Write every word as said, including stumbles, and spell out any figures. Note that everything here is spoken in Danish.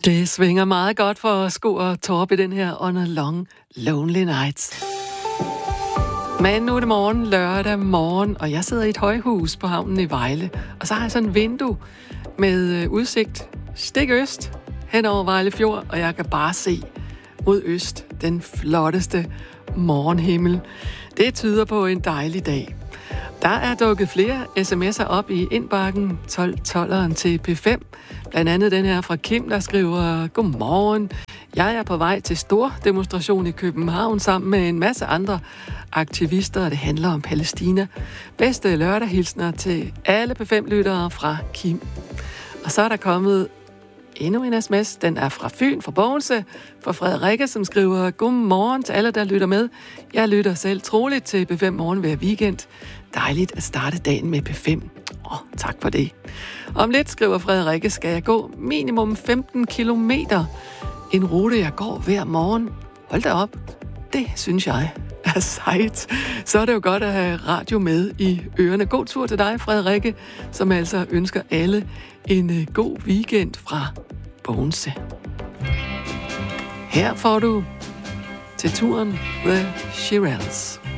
Det svinger meget godt for Sko og Torp i den her On a Long Lonely Nights. Men nu er det morgen, lørdag morgen, og jeg sidder i et højhus på havnen i Vejle. Og så har jeg sådan et vindue med udsigt stik øst hen over Vejle Fjord, og jeg kan bare se mod øst den flotteste morgenhimmel. Det tyder på en dejlig dag. Der er dukket flere sms'er op i indbakken, tolv tolveren til P fem. Blandt andet den her fra Kim, der skriver: Godmorgen. Jeg er på vej til stor demonstration i København sammen med en masse andre aktivister, og det handler om Palæstina. Bedste lørdagshilsner til alle P fem-lyttere fra Kim. Og så er der kommet endnu en sms. Den er fra Fyn, fra Bogense, fra Frederikke, som skriver: Godmorgen til alle, der lytter med. Jeg lytter selv troligt til P fem Morgen hver weekend. Dejligt at starte dagen med P fem. Åh, oh, tak for det. Om lidt, skriver Frederikke, skal jeg gå minimum femten kilometer. En rute, jeg går hver morgen. Hold da op. Det synes jeg er sejt. Så er det jo godt at have radio med i ørerne. God tur til dig, Frederikke, som altså ønsker alle en god weekend fra Bogense. Her får du til turen The Shirelles.